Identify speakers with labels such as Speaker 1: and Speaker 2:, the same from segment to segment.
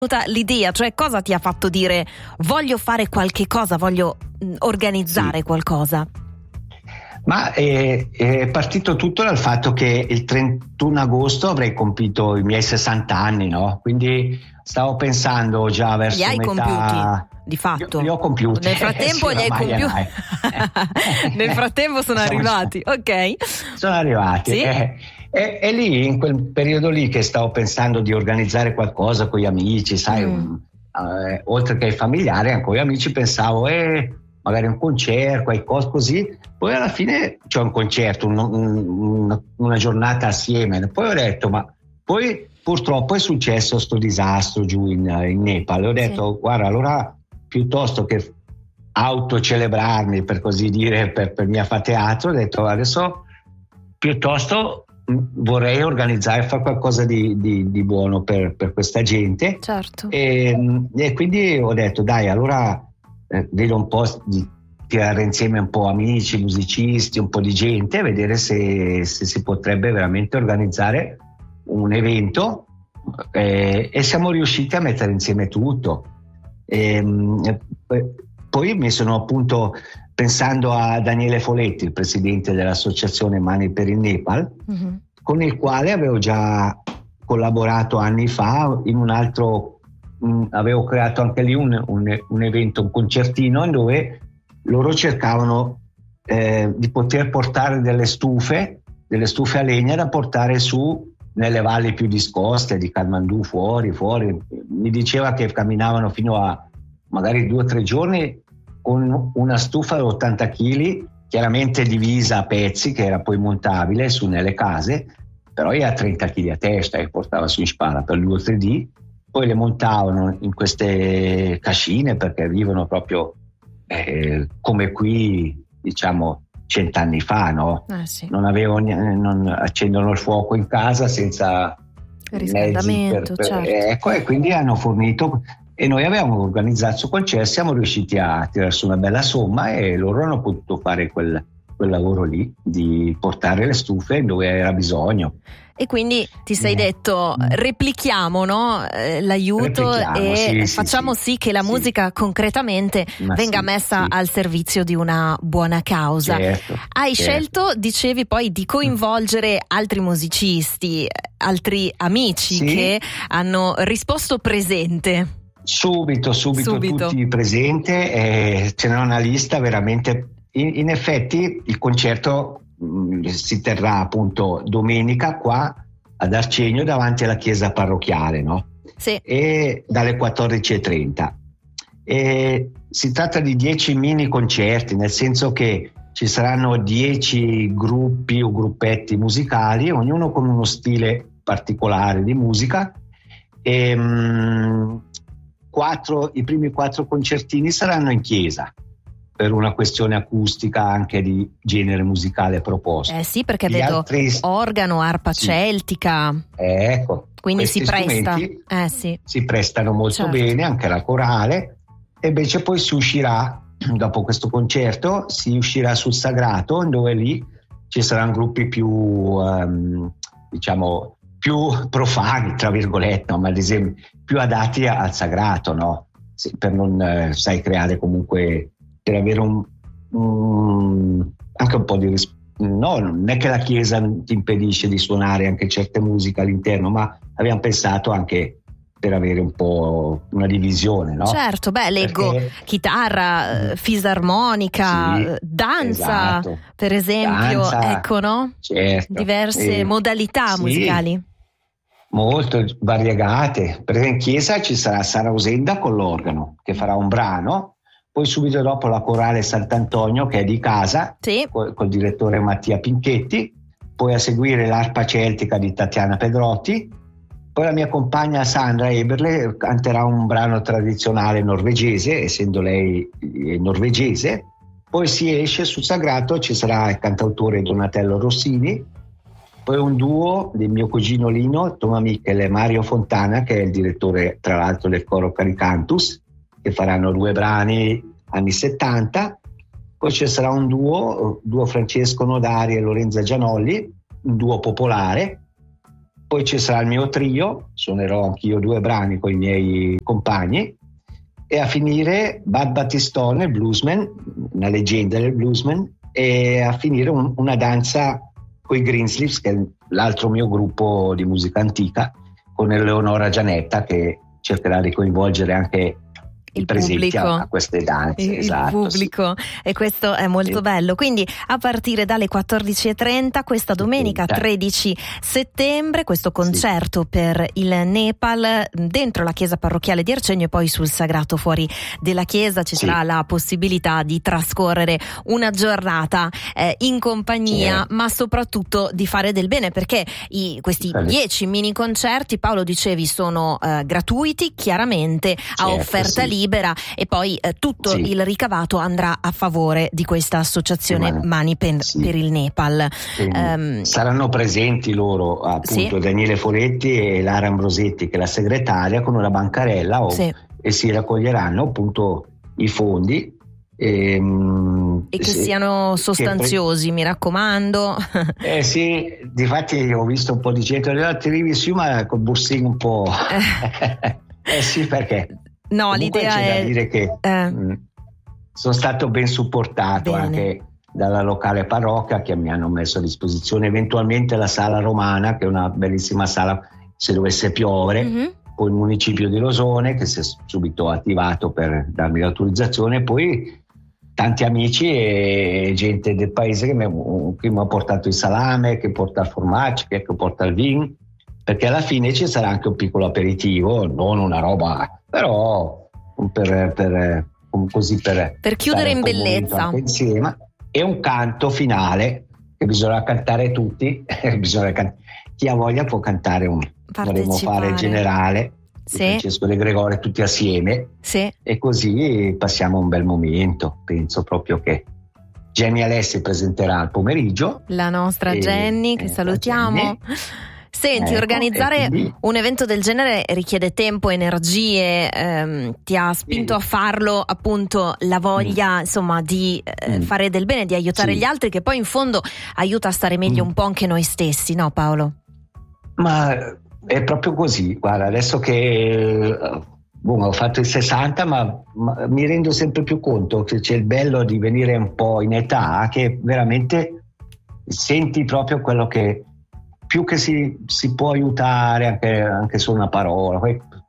Speaker 1: l'idea, cioè cosa ti ha fatto dire voglio fare qualche cosa, voglio organizzare qualcosa?
Speaker 2: Ma è partito tutto dal fatto che il 31 agosto avrei compiuto i miei 60 anni, no? Quindi stavo pensando già verso
Speaker 1: li hai
Speaker 2: metà...
Speaker 1: compiuti, di fatto?
Speaker 2: Li ho compiuti.
Speaker 1: Nel frattempo
Speaker 2: sì,
Speaker 1: li hai compiuti. Nel frattempo sono arrivati, ok.
Speaker 2: Sono arrivati.
Speaker 1: Sì?
Speaker 2: E lì, in quel periodo lì che stavo pensando di organizzare qualcosa con gli amici, sai, oltre che ai familiari, anche con gli amici pensavo, magari un concerto, qualcosa così. Poi alla fine c'è un concerto, una giornata assieme. Poi ho detto, ma poi purtroppo è successo sto disastro giù in Nepal. Ho detto, guarda, allora piuttosto che autocelebrarmi, per così dire, per mia fa teatro, ho detto adesso piuttosto vorrei organizzare, fare qualcosa di buono per questa gente.
Speaker 1: Certo.
Speaker 2: E quindi ho detto, dai, allora vedo un po' di tirare insieme un po' amici, musicisti, un po' di gente, e vedere se si potrebbe veramente organizzare un evento, e siamo riusciti a mettere insieme tutto. Poi mi sono appunto, pensando a Daniele Foletti, il presidente dell'associazione Mani per il Nepal, con il quale avevo già collaborato anni fa in un altro, avevo creato anche lì un evento, un concertino dove loro cercavano di poter portare delle stufe a legna da portare su nelle valli più discoste di Kathmandu, fuori. Mi diceva che camminavano fino a magari 2 o 3 giorni con una stufa da 80 kg, chiaramente divisa a pezzi, che era poi montabile su nelle case, però era 30 kg a testa e portava su in spalla per 2 o 3D. Poi le montavano in queste cascine, perché vivono proprio come qui, diciamo 100 anni fa, no?
Speaker 1: Sì.
Speaker 2: Non accendono il fuoco in casa senza
Speaker 1: riscaldamento, certo.
Speaker 2: Ecco, e quindi hanno fornito, e noi avevamo organizzato questo concerto, siamo riusciti a tirare su una bella somma e loro hanno potuto fare quel lavoro lì di portare le stufe dove era bisogno.
Speaker 1: E quindi ti sei detto replichiamo, no? L'aiuto e facciamo sì che la musica concretamente venga messa al servizio di una buona causa. Hai scelto, dicevi poi, di coinvolgere altri musicisti, altri amici che hanno risposto presente. Subito.
Speaker 2: Tutti presente, ce n'è una lista veramente. In effetti il concerto si terrà appunto domenica qua ad Arcegno davanti alla chiesa parrocchiale, no?
Speaker 1: Sì.
Speaker 2: E dalle 14:30. E si tratta di 10 mini concerti, nel senso che ci saranno 10 gruppi o gruppetti musicali, ognuno con uno stile particolare di musica, e i primi 4 concertini saranno in chiesa, per una questione acustica anche di genere musicale proposto.
Speaker 1: Sì, perché vedo organo, arpa celtica.
Speaker 2: Ecco.
Speaker 1: Quindi si presta.
Speaker 2: Si prestano molto bene, anche la corale. E invece poi si uscirà, dopo questo concerto, si uscirà sul Sagrato, dove lì ci saranno gruppi più, diciamo, più profani, tra virgolette, ma ad esempio più adatti al Sagrato, no? Per non, creare comunque, per avere anche un po' di no, non è che la Chiesa ti impedisce di suonare anche certe musiche all'interno, ma abbiamo pensato anche per avere un po' una divisione, no?
Speaker 1: Certo, leggo chitarra, fisarmonica, danza, per esempio, ecco, no?
Speaker 2: Certo.
Speaker 1: Diverse modalità musicali.
Speaker 2: Molto variegate. Per esempio in chiesa ci sarà Sara Usenda con l'organo, che farà un brano. Poi subito dopo la corale Sant'Antonio, che è di casa, col direttore Mattia Pinchetti. Poi a seguire l'arpa celtica di Tatiana Pedrotti. Poi la mia compagna Sandra Eberle canterà un brano tradizionale norvegese, essendo lei norvegese. Poi si esce sul Sagrato, ci sarà il cantautore Donatello Rossini. Poi un duo del mio cugino Lino, Toma Michele e Mario Fontana, che è il direttore tra l'altro del coro Caricantus, che faranno 2 brani anni 70. Poi ci sarà un duo Francesco Nodari e Lorenza Gianolli, un duo popolare. poi ci sarà il mio trio, suonerò anch'io 2 brani con i miei compagni, e a finire Bud Battistone, il bluesman, una leggenda del bluesman, e a finire una danza con i Greensleeves, che è l'altro mio gruppo di musica antica, con Eleonora Gianetta, che cercherà di coinvolgere anche il presenti a queste danze.
Speaker 1: Esatto, il pubblico, sì. E questo è molto bello. Quindi a partire dalle 14:30 questa domenica 13 settembre questo concerto per il Nepal dentro la chiesa parrocchiale di Arcegno, e poi sul Sagrato fuori della chiesa ci sarà la possibilità di trascorrere una giornata in compagnia, ma soprattutto di fare del bene, perché questi 10 mini concerti, Paolo, dicevi, sono gratuiti, chiaramente a offerta libera, e poi tutto il ricavato andrà a favore di questa associazione Mani per il Nepal.
Speaker 2: Saranno presenti loro, appunto, Daniele Foletti e Lara Ambrosetti, che è la segretaria, con una bancarella e si raccoglieranno appunto i fondi. E
Speaker 1: che siano sostanziosi, mi raccomando.
Speaker 2: Sì, difatti ho visto un po' di gente, arrivi su, ma col bussino un po'. Sì, perché
Speaker 1: no, l'idea
Speaker 2: c'è
Speaker 1: è
Speaker 2: da dire che sono stato ben supportato anche dalla locale parrocchia, che mi hanno messo a disposizione eventualmente la sala romana, che è una bellissima sala se dovesse piovere, poi il municipio di Rosone, che si è subito attivato per darmi l'autorizzazione, poi tanti amici e gente del paese che mi ha portato il salame, che porta il formaggio, che porta il vin, perché alla fine ci sarà anche un piccolo aperitivo, non una roba, però per
Speaker 1: chiudere in bellezza
Speaker 2: insieme, e un canto finale che bisogna cantare tutti. Chi ha voglia può cantare vorremmo fare il generale di Francesco De Gregori tutti assieme, e così passiamo un bel momento. Penso proprio che Jenny Alessi presenterà al pomeriggio,
Speaker 1: la nostra Jenny, che salutiamo. Jenny. Senti, organizzare un evento del genere richiede tempo, energie, ti ha spinto a farlo appunto la voglia, insomma, di fare del bene, di aiutare gli altri, che poi in fondo aiuta a stare meglio un po' anche noi stessi, no Paolo?
Speaker 2: Ma è proprio così, guarda, adesso che ho fatto il 60, ma mi rendo sempre più conto che c'è il bello di venire un po' in età, che veramente senti proprio quello che più che si può aiutare, anche solo una parola,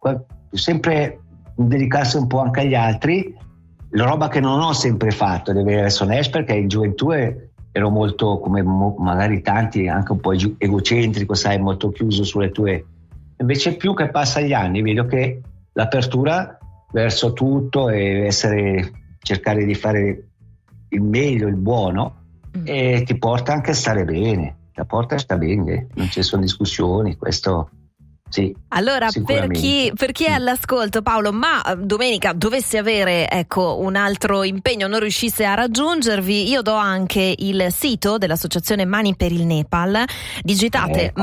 Speaker 2: sempre dedicarsi un po' anche agli altri, la roba che non ho sempre fatto, deve essere onesto, perché in gioventù ero molto, come magari tanti, anche un po' egocentrico, sai, molto chiuso sulle tue. Invece più che passa gli anni vedo che l'apertura verso tutto e cercare di fare il meglio, il buono, e ti porta anche a stare bene. La porta sta bene, non ci sono discussioni, questo sì.
Speaker 1: Allora, per chi è all'ascolto, Paolo, ma domenica dovesse avere un altro impegno, non riuscisse a raggiungervi, io do anche il sito dell'associazione Mani per il Nepal, digitate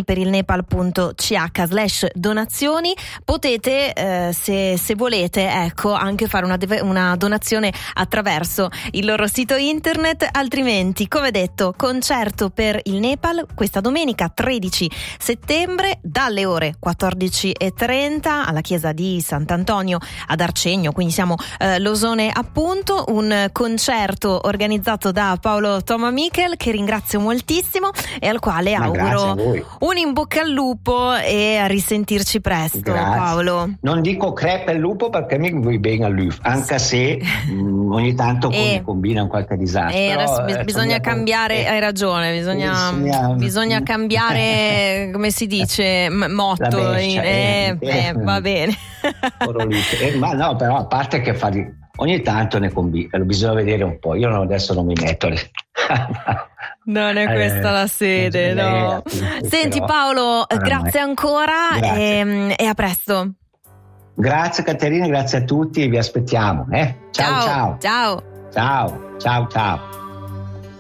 Speaker 1: maniperilnepal.ch/donazioni, potete se volete anche fare una donazione attraverso il loro sito internet, altrimenti, come detto, concerto per il Nepal questa domenica 13 settembre dalle ore 14:30 alla chiesa di Sant'Antonio ad Arcegno, quindi siamo Losone appunto, un concerto organizzato da Paolo Toma Michel, che ringrazio moltissimo e al quale auguro un in bocca al lupo, e a risentirci presto. Grazie. Paolo,
Speaker 2: non dico crepe al lupo perché mi vuoi bene al lupo, anche se ogni tanto combina un qualche disastro,
Speaker 1: adesso bisogna cambiare, hai ragione, bisogna cambiare, come si dice, motto, va bene.
Speaker 2: Ma no, però a parte che ogni tanto ne combina, bisogna vedere un po', io adesso non mi metto
Speaker 1: non è questa la sede, no. Senti Paolo, grazie ancora. Grazie. E a presto.
Speaker 2: Grazie Caterina, grazie a tutti, vi aspettiamo. Ciao.
Speaker 1: Ciao.
Speaker 2: Ciao.